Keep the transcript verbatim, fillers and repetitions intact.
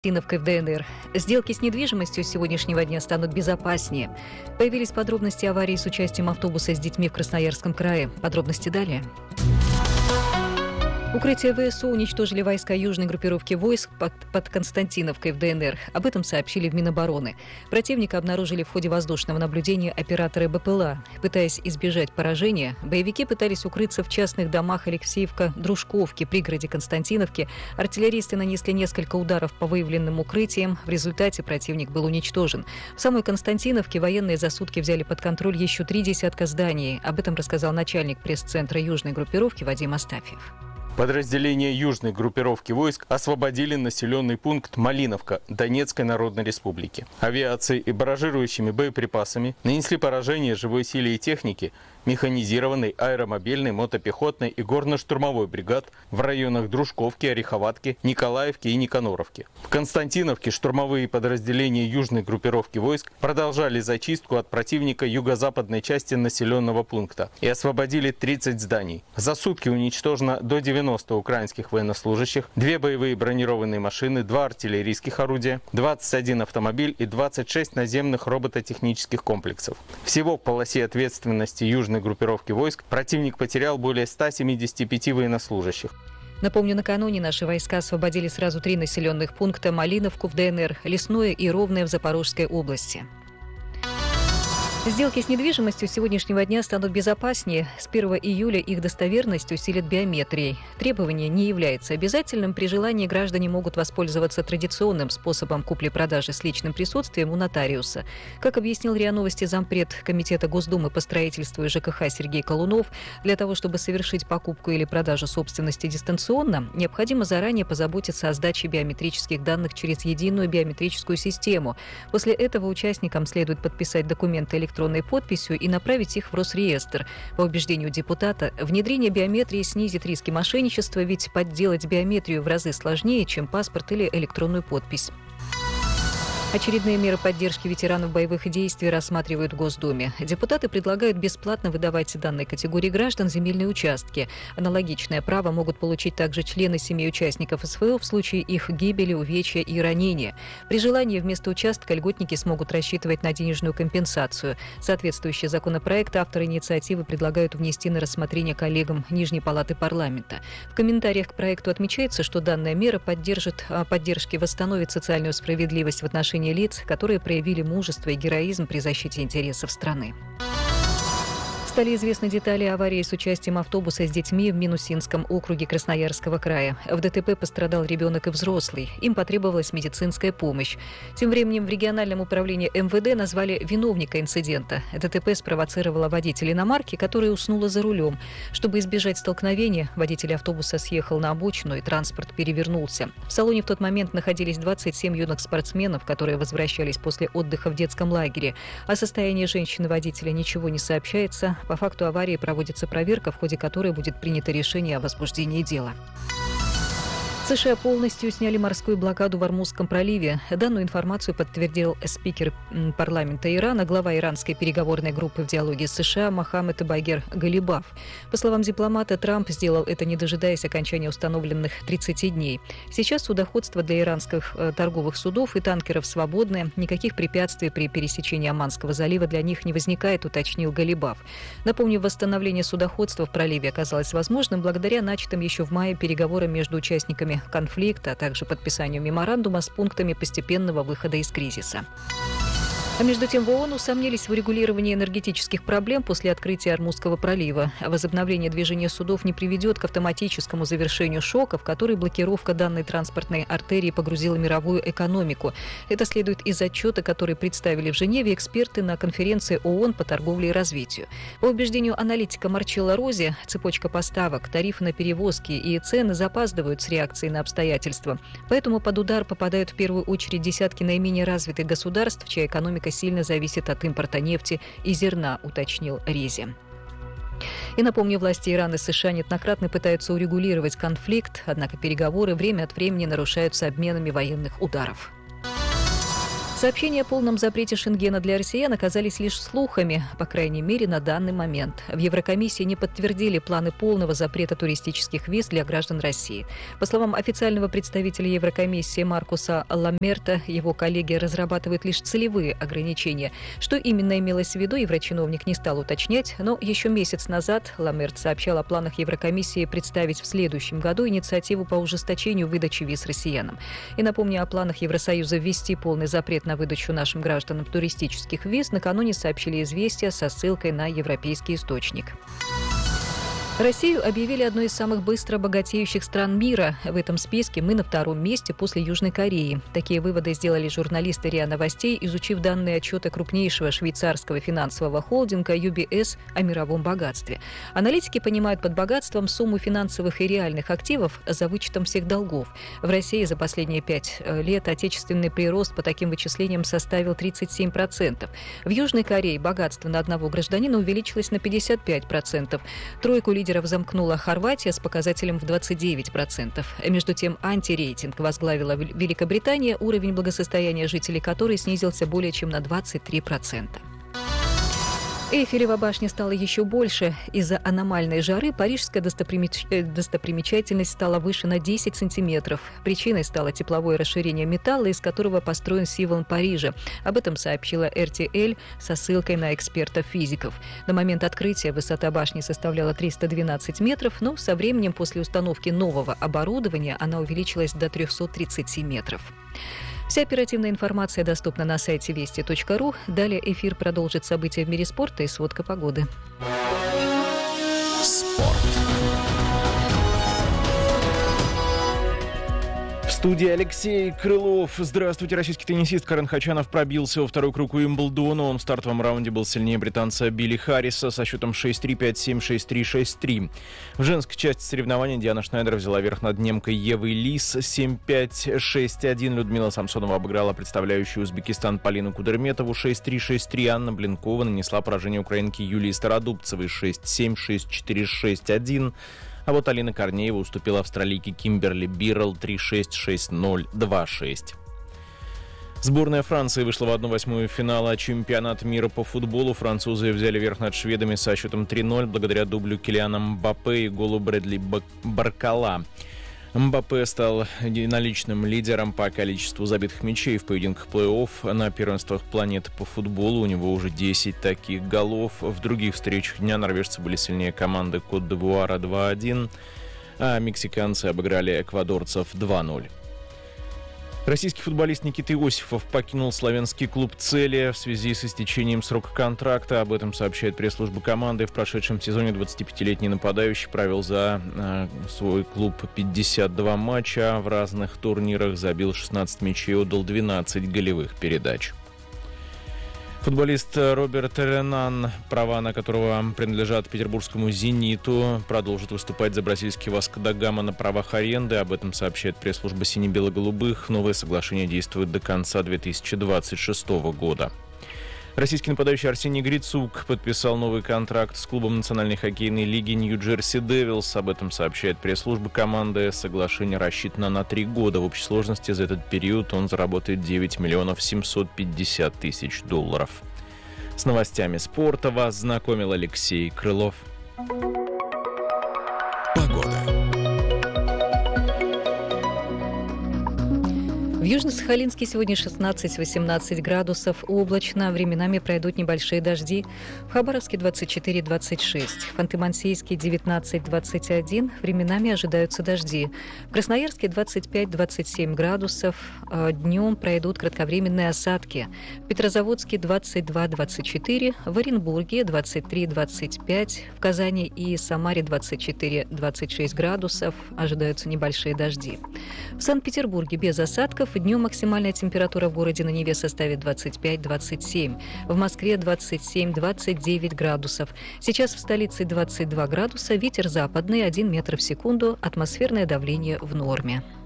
Константиновкой в ДНР. Сделки с недвижимостью с сегодняшнего дня станут безопаснее. Появились подробности аварии с участием автобуса с детьми в Красноярском крае. Подробности далее. Укрытие ВСУ уничтожили войска южной группировки войск под, под Константиновкой в ДНР. Об этом сообщили в Минобороны. Противника обнаружили в ходе воздушного наблюдения операторы БПЛА. Пытаясь избежать поражения, боевики пытались укрыться в частных домах Алексеевка, Дружковки, пригороде Константиновки. Артиллеристы нанесли несколько ударов по выявленным укрытиям. В результате противник был уничтожен. В самой Константиновке военные за сутки взяли под контроль еще три десятка зданий. Об этом рассказал начальник пресс-центра южной группировки Вадим Астафьев. Подразделения южной группировки войск освободили населенный пункт Малиновка Донецкой Народной Республики. Авиацией и барражирующими боеприпасами нанесли поражение живой силе и технике механизированной, аэромобильной, мотопехотной и горно-штурмовой бригад в районах Дружковки, Ореховатки, Николаевки и Никаноровки. В Константиновке штурмовые подразделения южной группировки войск продолжали зачистку от противника юго-западной части населенного пункта и освободили тридцать зданий. За сутки уничтожено до девяноста украинских военнослужащих, две боевые бронированные машины, два артиллерийских орудия, двадцать один автомобиль и двадцать шесть наземных робототехнических комплексов. Всего в полосе ответственности южной группировки войск противник потерял более ста семидесяти пяти военнослужащих. Напомню, накануне наши войска освободили сразу три населенных пункта: Малиновку в ДНР, Лесное и Ровное в Запорожской области. Сделки с недвижимостью с сегодняшнего дня станут безопаснее. С первого июля их достоверность усилит биометрией. Требование не является обязательным. При желании граждане могут воспользоваться традиционным способом купли-продажи с личным присутствием у нотариуса. Как объяснил РИА Новости зампред Комитета Госдумы по строительству и ЖКХ Сергей Колунов, для того, чтобы совершить покупку или продажу собственности дистанционно, необходимо заранее позаботиться о сдаче биометрических данных через единую биометрическую систему. После этого участникам следует подписать документы электронной электронной подписью и направить их в Росреестр. По убеждению депутата, внедрение биометрии снизит риски мошенничества, ведь подделать биометрию в разы сложнее, чем паспорт или электронную подпись. Очередные меры поддержки ветеранов боевых действий рассматривают в Госдуме. Депутаты предлагают бесплатно выдавать данной категории граждан земельные участки. Аналогичное право могут получить также члены семей участников СВО в случае их гибели, увечья и ранения. При желании вместо участка льготники смогут рассчитывать на денежную компенсацию. Соответствующий законопроект авторы инициативы предлагают внести на рассмотрение коллегам Нижней палаты парламента. В комментариях к проекту отмечается, что данная мера поддержит, поддержки восстановит социальную справедливость в отношении лиц, которые проявили мужество и героизм при защите интересов страны. Стали известны детали аварии с участием автобуса с детьми в Минусинском округе Красноярского края. В ДТП пострадал ребенок и взрослый. Им потребовалась медицинская помощь. Тем временем в региональном управлении МВД назвали виновника инцидента. ДТП спровоцировала водитель иномарки, которая уснула за рулем. Чтобы избежать столкновения, водитель автобуса съехал на обочину, и транспорт перевернулся. В салоне в тот момент находились двадцать семь юных спортсменов, которые возвращались после отдыха в детском лагере. О состоянии женщины-водителя ничего не сообщается. По факту аварии проводится проверка, в ходе которой будет принято решение о возбуждении дела. США полностью сняли морскую блокаду в Ормузском проливе. Данную информацию подтвердил спикер парламента Ирана, глава иранской переговорной группы в диалоге с США Мохаммед Багер Галибаф. По словам дипломата, Трамп сделал это, не дожидаясь окончания установленных тридцати дней. Сейчас судоходство для иранских торговых судов и танкеров свободное. Никаких препятствий при пересечении Оманского залива для них не возникает, уточнил Галибаф. Напомню, восстановление судоходства в проливе оказалось возможным благодаря начатым еще в мае переговорам между участниками конфликта, а также подписанию меморандума с пунктами постепенного выхода из кризиса. А между тем в ООН усомнились в урегулировании энергетических проблем после открытия Ормузского пролива. Возобновление движения судов не приведет к автоматическому завершению шока, в который блокировка данной транспортной артерии погрузила мировую экономику. Это следует из отчета, который представили в Женеве эксперты на конференции ООН по торговле и развитию. По убеждению аналитика Марчелло Рози, цепочка поставок, тарифы на перевозки и цены запаздывают с реакцией на обстоятельства. Поэтому под удар попадают в первую очередь десятки наименее развитых государств, чья экономика сильно зависит от импорта нефти и зерна, уточнил Рези. И напомню, власти Ирана и США неоднократно пытаются урегулировать конфликт, однако переговоры время от времени нарушаются обменами военных ударов. Сообщения о полном запрете Шенгена для россиян оказались лишь слухами, по крайней мере, на данный момент. В Еврокомиссии не подтвердили планы полного запрета туристических виз для граждан России. По словам официального представителя Еврокомиссии Маркуса Ламерта, его коллеги разрабатывают лишь целевые ограничения. Что именно имелось в виду, еврочиновник не стал уточнять, но еще месяц назад Ламерт сообщал о планах Еврокомиссии представить в следующем году инициативу по ужесточению выдачи виз россиянам. И напомню о планах Евросоюза ввести полный запрет на выдачу нашим гражданам туристических виз, накануне сообщили «Известия» со ссылкой на европейский источник. Россию объявили одной из самых быстро богатеющих стран мира. В этом списке мы на втором месте после Южной Кореи. Такие выводы сделали журналисты РИА Новостей, изучив данные отчета крупнейшего швейцарского финансового холдинга ю би эс о мировом богатстве. Аналитики понимают под богатством сумму финансовых и реальных активов за вычетом всех долгов. В России за последние пять лет отечественный прирост по таким вычислениям составил тридцать семь процентов. В Южной Корее богатство на одного гражданина увеличилось на пятьдесят пять процентов. Тройку лидеров замкнула Хорватия с показателем в двадцать девять процентов. Между тем, антирейтинг возглавила Великобритания, уровень благосостояния жителей которой снизился более чем на двадцать три процента. Эйфелева башня стала еще больше. Из-за аномальной жары парижская достопримеч... достопримечательность стала выше на десять сантиметров. Причиной стало тепловое расширение металла, из которого построен символ Парижа. Об этом сообщила эр тэ эл со ссылкой на экспертов-физиков. На момент открытия высота башни составляла триста двенадцать метров, но со временем после установки нового оборудования она увеличилась до триста тридцать метров. Вся оперативная информация доступна на сайте вести точка ру. Далее эфир продолжит события в мире спорта и сводка погоды. Спорт. В студии Алексей Крылов. Здравствуйте. Российский теннисист Карен Хачанов пробился во второй круг Уимблдона. Он в стартовом раунде был сильнее британца Билли Харриса со счетом шесть три, пять семь, шесть три, шесть три. В женской части соревнований Диана Шнайдер взяла верх над немкой Евой Лис семь пять, шесть один. Людмила Самсонова обыграла представляющую Узбекистан Полину Кудерметову шесть три, шесть три. Анна Блинкова нанесла поражение украинке Юлии Стародубцевой шесть семь, шесть четыре, шесть один. А вот Алина Корнеева уступила австралийке Кимберли Биррелл три шесть, шесть ноль, два шесть. Сборная Франции вышла в одну восьмую финала чемпионата мира по футболу. Французы взяли верх над шведами со счетом три ноль благодаря дублю Килиана Мбаппе и голу Брэдли Баркала. Мбаппе стал единоличным лидером по количеству забитых мячей в поединках плей-офф. На первенствах планеты по футболу у него уже десять таких голов. В других встречах дня норвежцы были сильнее команды Кот-д'Ивуара два один, а мексиканцы обыграли эквадорцев два ноль. Российский футболист Никита Иосифов покинул славянский клуб «Целия» в связи с истечением срока контракта. Об этом сообщает пресс-служба команды. В прошедшем сезоне двадцатипятилетний нападающий провел за э, свой клуб пятьдесят два матча в разных турнирах, забил шестнадцать мячей и отдал двенадцать голевых передач. Футболист Роберт Ренан, права на которого принадлежат петербургскому «Зениту», продолжит выступать за бразильский «Васко да Гама» на правах аренды. Об этом сообщает пресс-служба «Сине-бело-голубых». Новое соглашение действует до конца две тысячи двадцать шестого года. Российский нападающий Арсений Грицук подписал новый контракт с клубом Национальной хоккейной лиги Нью-Джерси Девилс. Об этом сообщает пресс-служба команды. Соглашение рассчитано на три года. В общей сложности за этот период он заработает девять миллионов семьсот пятьдесят тысяч долларов. С новостями спорта вас знакомил Алексей Крылов. Погода. В Южно-Сахалинске сегодня шестнадцать-восемнадцать градусов, облачно, временами пройдут небольшие дожди. В Хабаровске двадцать четыре - двадцать шесть, в Ханты-Мансийске девятнадцать - двадцать один, временами ожидаются дожди. В Красноярске двадцать пять - двадцать семь градусов, днем пройдут кратковременные осадки. В Петрозаводске двадцать два - двадцать четыре, в Оренбурге двадцать три - двадцать пять, в Казани и Самаре двадцать четыре - двадцать шесть градусов, ожидаются небольшие дожди. В Санкт-Петербурге без осадков. Днем максимальная температура в городе на Неве составит двадцать пять - двадцать семь. В Москве двадцать семь - двадцать девять градусов. Сейчас в столице двадцать два градуса, ветер западный один метр в секунду, атмосферное давление в норме.